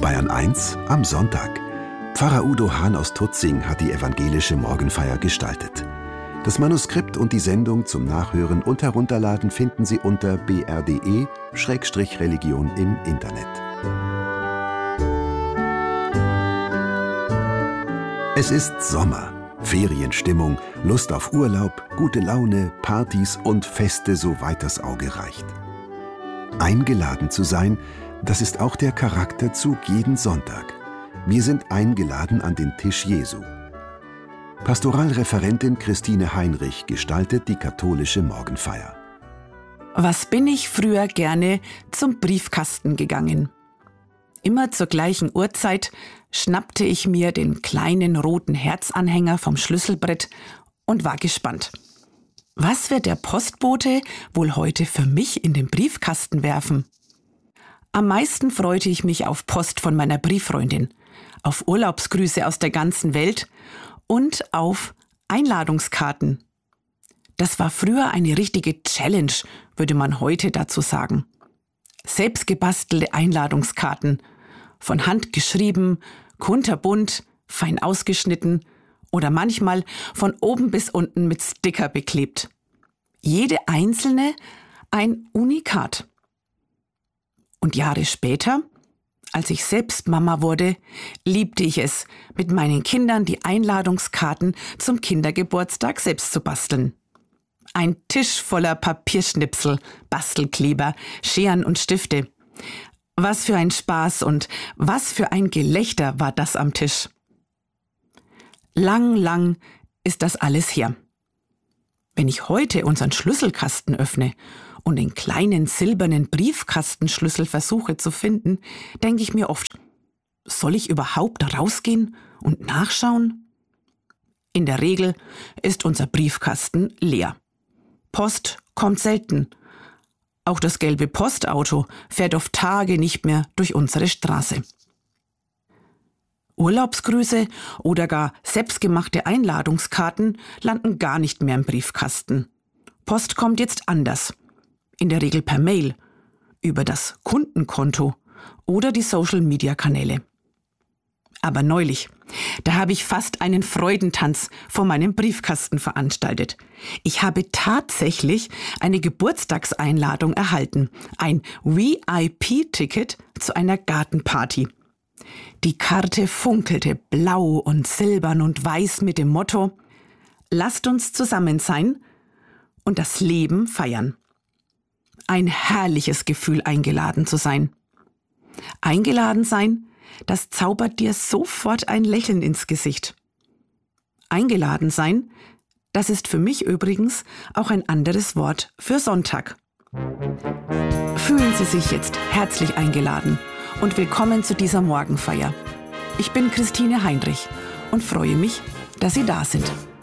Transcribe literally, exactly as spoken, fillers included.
Bayern eins am Sonntag. Pfarrer Udo Hahn aus Tutzing hat die evangelische Morgenfeier gestaltet. Das Manuskript und die Sendung zum Nachhören und Herunterladen finden Sie unter b r d e Religion im Internet. Es ist Sommer, Ferienstimmung, Lust auf Urlaub, gute Laune, Partys und Feste, soweit das Auge reicht. Eingeladen zu sein, das ist auch der Charakterzug jeden Sonntag. Wir sind eingeladen an den Tisch Jesu. Pastoralreferentin Christine Heinrich gestaltet die katholische Morgenfeier. Was bin ich früher gerne zum Briefkasten gegangen? Immer zur gleichen Uhrzeit schnappte ich mir den kleinen roten Herzanhänger vom Schlüsselbrett und war gespannt. Was wird der Postbote wohl heute für mich in den Briefkasten werfen? Am meisten freute ich mich auf Post von meiner Brieffreundin, auf Urlaubsgrüße aus der ganzen Welt und auf Einladungskarten. Das war früher eine richtige Challenge, würde man heute dazu sagen. Selbstgebastelte Einladungskarten, von Hand geschrieben, kunterbunt, fein ausgeschnitten oder manchmal von oben bis unten mit Sticker beklebt. Jede einzelne ein Unikat. Und Jahre später, als ich selbst Mama wurde, liebte ich es, mit meinen Kindern die Einladungskarten zum Kindergeburtstag selbst zu basteln. Ein Tisch voller Papierschnipsel, Bastelkleber, Scheren und Stifte. Was für ein Spaß und was für ein Gelächter war das am Tisch. Lang, lang ist das alles her. Wenn ich heute unseren Schlüsselkasten öffne und den kleinen silbernen Briefkastenschlüssel versuche zu finden, denke ich mir oft, soll ich überhaupt rausgehen und nachschauen? In der Regel ist unser Briefkasten leer. Post kommt selten. Auch das gelbe Postauto fährt oft Tage nicht mehr durch unsere Straße. Urlaubsgrüße oder gar selbstgemachte Einladungskarten landen gar nicht mehr im Briefkasten. Post kommt jetzt anders. In der Regel per Mail, über das Kundenkonto oder die Social-Media-Kanäle. Aber neulich, da habe ich fast einen Freudentanz vor meinem Briefkasten veranstaltet. Ich habe tatsächlich eine Geburtstagseinladung erhalten, ein V I P-Ticket zu einer Gartenparty. Die Karte funkelte blau und silbern und weiß mit dem Motto: Lasst uns zusammen sein und das Leben feiern. Ein herrliches Gefühl, eingeladen zu sein. Eingeladen sein, das zaubert dir sofort ein Lächeln ins Gesicht. Eingeladen sein, das ist für mich übrigens auch ein anderes Wort für Sonntag. Fühlen Sie sich jetzt herzlich eingeladen und willkommen zu dieser Morgenfeier. Ich bin Christine Heinrich und freue mich, dass Sie da sind.